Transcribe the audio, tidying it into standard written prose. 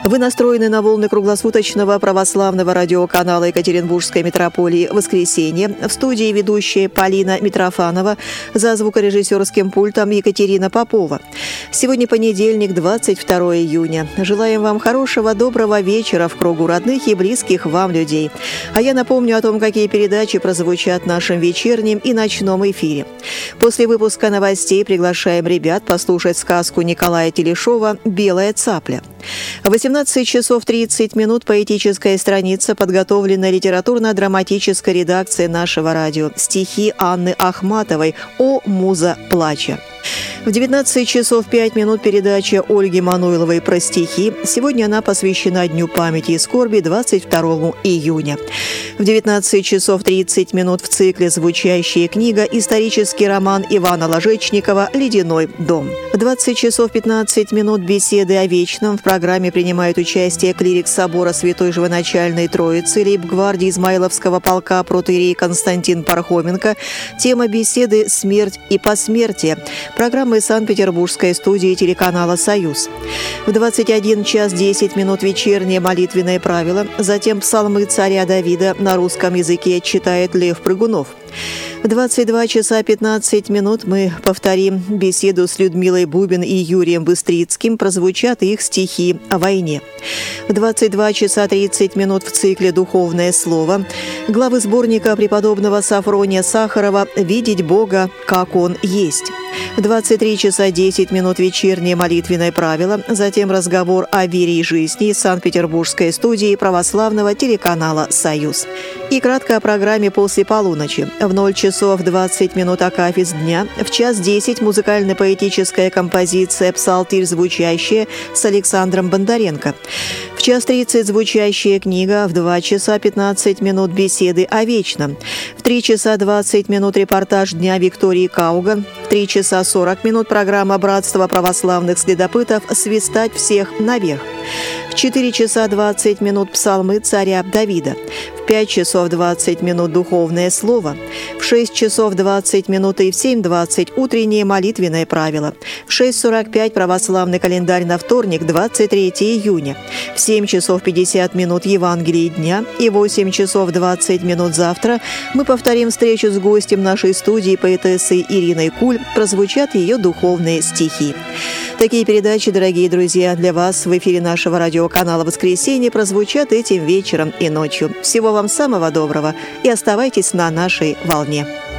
Вы настроены на волны круглосуточного православного радиоканала Екатеринбургской митрополии «Воскресенье». В студии ведущая Полина Митрофанова, за звукорежиссерским пультом Екатерина Попова. Сегодня понедельник, 22 июня. Желаем вам хорошего, доброго вечера в кругу родных и близких вам людей. А я напомню о том, какие передачи прозвучат в нашем вечернем и ночном эфире. После выпуска новостей приглашаем ребят послушать сказку Николая Телешова «Белая цапля». В 18 часов 30 минут поэтическая страница, подготовленная литературно-драматической редакцией нашего радио. Стихи Анны Ахматовой «О, муза плача». В 19 часов 5 минут передача Ольги Мануйловой про стихи. Сегодня она посвящена Дню памяти и скорби 22 июня. В 19 часов 30 минут в цикле «Звучащая книга» исторический роман Ивана Ложечникова «Ледяной дом». В 20 часов 15 минут беседы о вечном. В программе принимает участие клирик собора Святой Живоначальной Троицы лейб-гвардии Измайловского полка протоиерей Константин Пархоменко. Тема беседы «Смерть и посмертие». Программа из Санкт-Петербургской студии телеканала «Союз». В 21 час 10 минут вечернее молитвенное правило, затем псалмы царя Давида на русском языке читает Лев Прыгунов. В 22 часа 15 минут мы повторим беседу с Людмилой Бубин и Юрием Быстрицким, прозвучат их стихи о войне. В 22 часа 30 минут в цикле «Духовное слово» главы сборника преподобного Сафрония Сахарова «Видеть Бога, как Он есть». В 23 часа 10 минут вечернее молитвенное правило, затем разговор о вере и жизни из Санкт-Петербургской студии православного телеканала «Союз». И кратко о программе после полуночи. В 0 часов 20 минут акафист дня, в час 10 музыкально-поэтическая композиция «Псалтырь звучащая» с Александром Бондаренко. В час 30 звучащая книга, в 2 часа 15 минут беседы о вечном. В 3 часа 20 минут репортаж дня Виктории Кауган. В 3 часа 40 минут программа «Братство православных следопытов. Свистать всех наверх». В 4 часа 20 минут псалмы царя Давида. В 5 часов 20 минут духовное слово. В 6 часов 20 минут и в 7:20 утреннее молитвенное правило. В 6:45 православный календарь на вторник, 23 июня. В 7 часов 50 минут Евангелие дня. И в 8 часов 20 минут завтра мы повторим встречу с гостем нашей студии, поэтессой Ириной Куль. Прозвучат ее духовные стихи. Такие передачи, дорогие друзья, для вас в эфире нашего радиоканала «Воскресенье» прозвучат этим вечером и ночью. Всего вам самого доброго и оставайтесь на нашей волне.